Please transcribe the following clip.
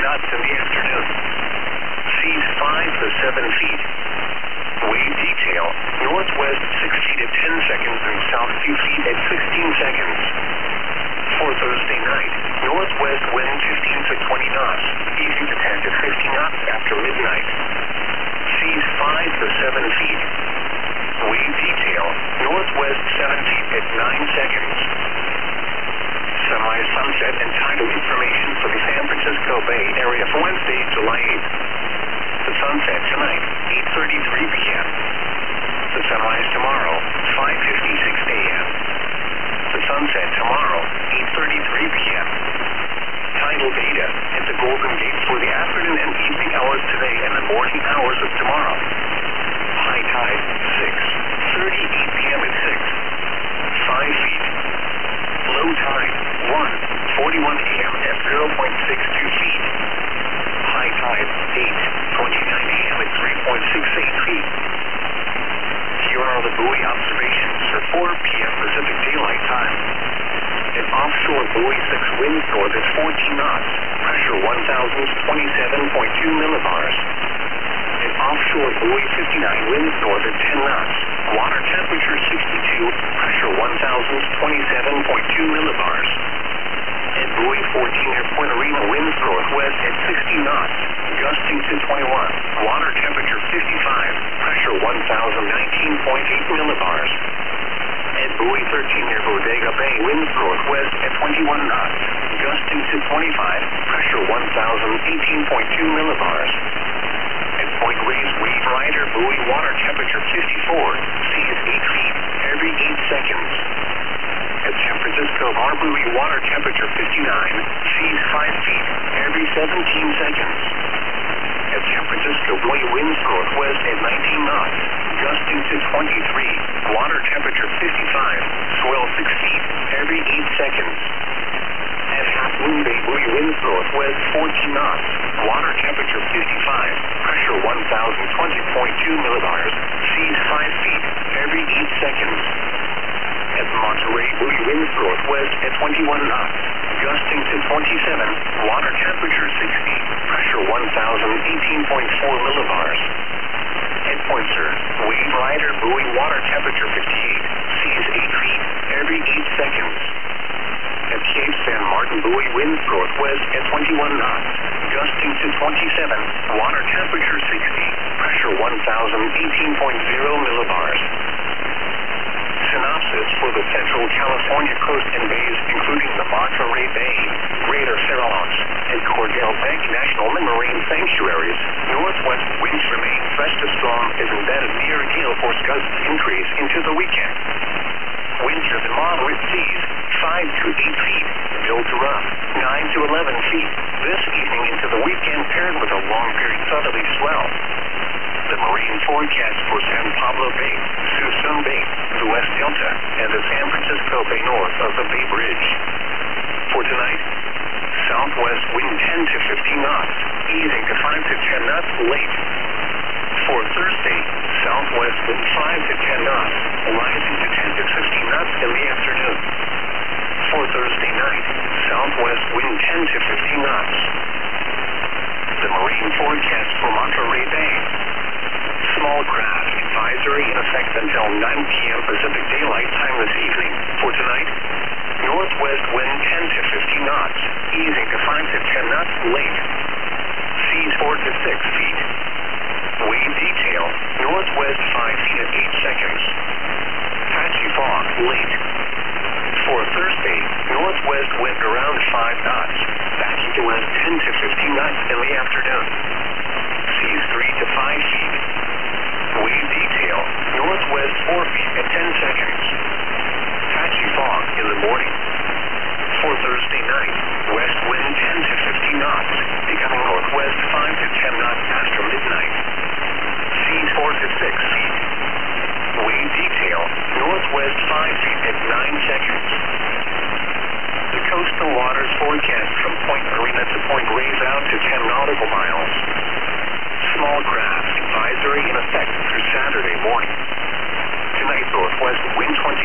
knots in the afternoon. Seas 5 to 7 feet. Wave detail, northwest 6 feet at 10 seconds and south 2 feet at 16 seconds. For Thursday night, northwest wind 15 to 20 knots, easy to 10 to 15 knots after midnight. Seas 5 to 7 feet. Wave detail, northwest 7 feet at 9 seconds. Sunrise, sunset, and tidal information for the San Francisco Bay Area for Wednesday, July 8th. The sunset tonight, 8:33 p.m. The sunrise tomorrow, 5:56 a.m. The sunset tomorrow, 8:33 p.m. Tidal data at the Golden Gate for the afternoon and evening hours today and the morning hours of tomorrow. High tide, 6:38 p.m. at 5 feet. Low tide, 1:41 a.m. at 0.62 feet. High tide, 8:29 a.m. at 3.68 feet. Here are the buoy observations for 4 p.m. Pacific Daylight Time. An offshore buoy 6 winds north at 14 knots, pressure 1,027.2 millibars. An offshore buoy 59 winds north at 10 knots, water temperature 62, pressure 1,027.2 millibars. At buoy 14 near Point Arena winds northwest at 60 knots, gusting to 21, water temperature 55, pressure 1,019.8 millibars. At buoy 13 near Bodega Bay winds northwest at 21 knots, gusting to 25, pressure 1,018.2 millibars. At Point Reyes Wave Rider buoy water temperature 54, seas 8 feet every 8 seconds. At San Francisco Bar buoy water temperature 59, seas 5 feet every 17 seconds. At San Francisco buoy winds northwest at 19 knots, gusting to 23, water temperature 55, swell 6 feet every 8 seconds. At Half Moon Bay buoy winds northwest 14 knots, water temperature 55, pressure 1,020.2 millibars, seas 5 feet every 8 seconds. At Monterey buoy winds northwest at 21 knots, gusting to 27, water temperature 60, pressure 1,018.4 millibars. At Point Sur, Wave Rider buoy water temperature 58, seas 8 feet every 8 seconds. At Cape San Martin buoy winds northwest at 21 knots, gusting to 27, water temperature 60, pressure 1,018.0 millibars. Synopsis for the Central California coast and bays, including the Monterey Bay, Greater Farallones, and Cordell Bank National Marine Sanctuaries. Northwest winds remain fresh to strong as embedded near gale force gusts increase into the weekend. Winds of moderate seas, 5 to 8 feet, middle to rough, 9 to 11 feet. This evening into the weekend paired with a long period southerly swell. The marine forecast for San Pablo Bay, Suisun Bay, the West Delta, and the San Francisco Bay north of the Bay Bridge. For tonight, southwest wind 10 to 15 knots, easing to 5 to 10 knots late. For Thursday, southwest wind 5 to 10 knots, rising to 10 to 15 knots in the afternoon. For Thursday night, southwest wind 10 to 15 knots. The marine forecast for Monterey Bay. Small craft advisory in effect until 9 p.m. Pacific Daylight Time this evening. For tonight, northwest wind 10 to 15 knots, easing to 5 to 10 knots late. Seas 4 to 6 feet. Wave detail, northwest 5 feet at 8 seconds. Patchy fog late. For Thursday, northwest wind around 5 knots, backing to west 10 to 15 knots in the afternoon. Seas 3 to 5 feet. Wave detail, northwest 4 feet at 10 seconds. Patchy fog in the morning. For Thursday night, west wind 10 to 15 knots, becoming northwest 5 to 10 knots after midnight. Seas 4 to 6 feet. Wave detail, northwest 5 feet at 9 seconds. The coastal waters forecast from Point Marina to Point Reyes out to 10 nautical miles. Small craft advisory in effect through Saturday morning. Tonight, northwest wind 20